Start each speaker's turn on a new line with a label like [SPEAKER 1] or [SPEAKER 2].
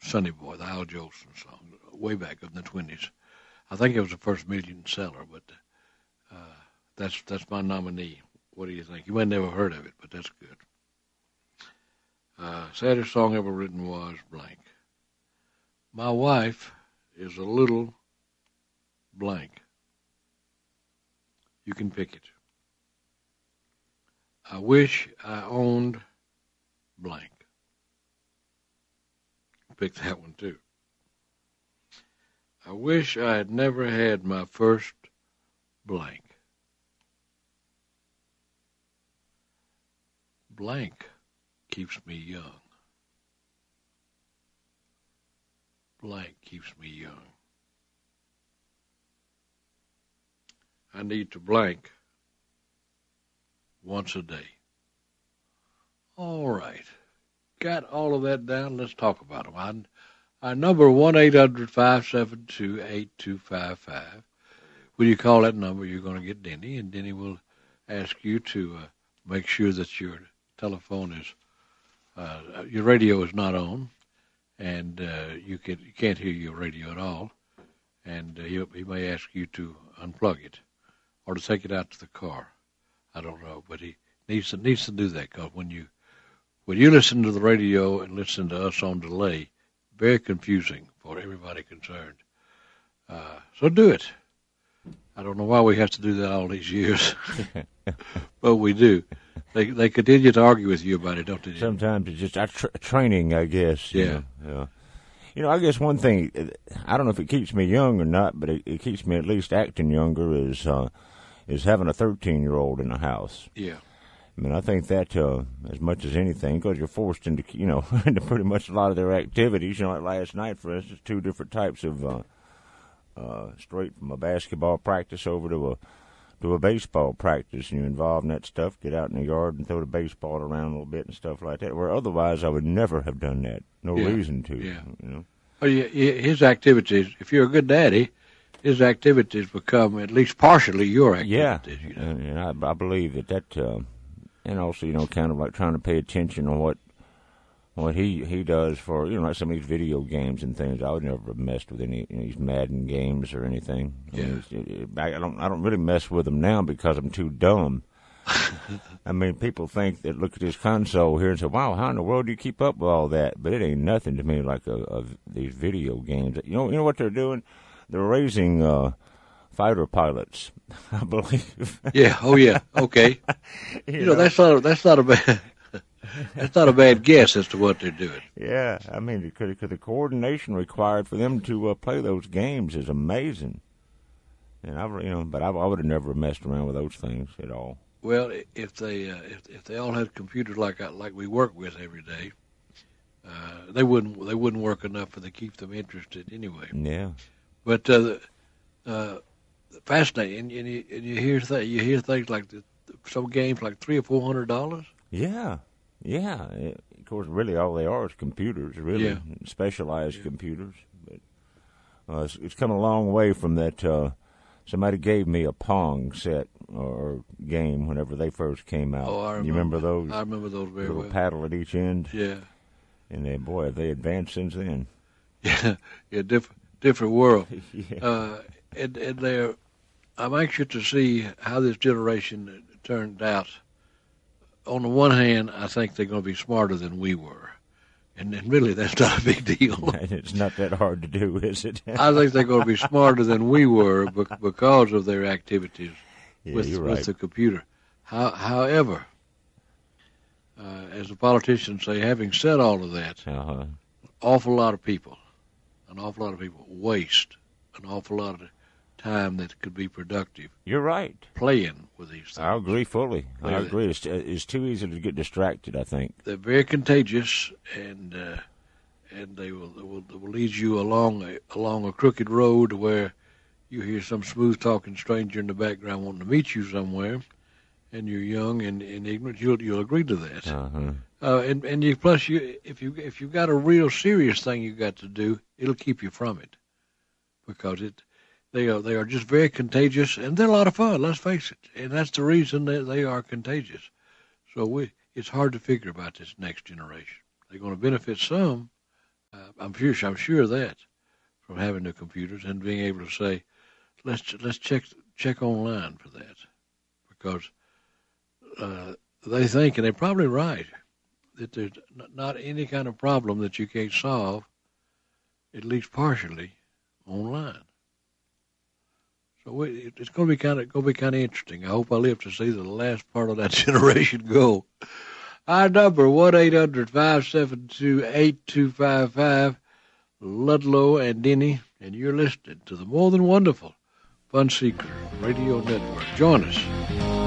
[SPEAKER 1] Sonny Boy, the Al Jolson song, way back in the 20s. I think it was the first million seller, but that's my nominee. What do you think? You might never heard of it, but that's good. Saddest song ever written was blank. My wife is a little blank. You can pick it. I wish I owned blank. Pick that one too. I wish I had never had my first blank. Blank keeps me young. Blank keeps me young. I need to blank once a day. All right. Got all of that down. Let's talk about them. Our number 1-800-572-8255. When you call that number, you're going to get Denny, and Denny will ask you to make sure that your telephone is, your radio is not on, and you can't hear your radio at all, and he may ask you to unplug it or to take it out to the car. I don't know, but he needs to do that, because when you listen to the radio and listen to us on delay, very confusing for everybody concerned. So do it. I don't know why we have to do that all these years, but we do. They continue to argue with you about it, don't they?
[SPEAKER 2] Sometimes it's just training, I guess.
[SPEAKER 1] Yeah.
[SPEAKER 2] I guess one thing, I don't know if it keeps me young or not, but it keeps me at least acting younger is having a 13-year-old in the house.
[SPEAKER 1] Yeah.
[SPEAKER 2] I mean, I think that as much as anything, because you're forced into, into pretty much a lot of their activities. Like last night, for instance, 2 different types of straight from a basketball practice over to a baseball practice, and you're involved in that stuff. Get out in the yard and throw the baseball around a little bit and stuff like that. Where otherwise, I would never have done that. No reason to.
[SPEAKER 1] Yeah.
[SPEAKER 2] Well,
[SPEAKER 1] his activities. If you're a good daddy, his activities become at least partially your activities.
[SPEAKER 2] Yeah. I believe that. And also, kind of like trying to pay attention on what he does for, like some of these video games and things. I would never have messed with any these Madden games or anything. I don't really mess with them now because I'm too dumb. I mean, people think that look at this console here and say, "Wow, how in the world do you keep up with all that?" But it ain't nothing to me like these video games. You know what they're doing? They're raising fighter pilots, I believe.
[SPEAKER 1] Yeah. Oh, yeah. Okay. That's not a bad. That's not a bad guess as to what they're doing.
[SPEAKER 2] Yeah, I mean, because the coordination required for them to play those games is amazing. And I would have never messed around with those things at all.
[SPEAKER 1] Well, if they all had computers like we work with every day, they wouldn't work enough to keep them interested anyway.
[SPEAKER 2] Yeah.
[SPEAKER 1] But fascinating, and you hear things like some games like $300 or $400.
[SPEAKER 2] Yeah. Of course, really, all they are is computers. Really, specialized computers. But it's come a long way from that. Somebody gave me a Pong set or game whenever they first came out.
[SPEAKER 1] Oh, I remember.
[SPEAKER 2] You remember those?
[SPEAKER 1] I remember those very well.
[SPEAKER 2] Little paddle at each end.
[SPEAKER 1] Yeah.
[SPEAKER 2] And have they advanced since then?
[SPEAKER 1] Yeah, different world.
[SPEAKER 2] Yeah.
[SPEAKER 1] And I'm anxious to see how this generation turned out. On the one hand, I think they're going to be smarter than we were. And really, that's not a big deal.
[SPEAKER 2] It's not that hard to do, is it?
[SPEAKER 1] I think they're going to be smarter than we were because of their activities with the computer. However, as the politicians say, having said all of that, an awful lot of people waste an awful lot of time that could be productive.
[SPEAKER 2] You're right.
[SPEAKER 1] Playing with these things.
[SPEAKER 2] I agree fully. I agree. It's too easy to get distracted, I think.
[SPEAKER 1] They're very contagious, and they will lead you along a crooked road where you hear some smooth-talking stranger in the background wanting to meet you somewhere, and you're young and ignorant. You'll agree to that. And if you've got a real serious thing you got to do, it'll keep you from it, because they are just very contagious, and they're a lot of fun. Let's face it, and that's the reason that they are contagious. So it's hard to figure about this next generation. They're going to benefit some. I'm sure of that from having the computers and being able to say, let's check online for that, because they think, and they're probably right, that there's not any kind of problem that you can't solve, at least partially, online. So it's going to be kind of interesting. I hope I live to see the last part of that generation go. Our number 1-800-572-8255. Ludlow and Denny, and you're listening to the More Than Wonderful Fun Seeker Radio Network. Join us.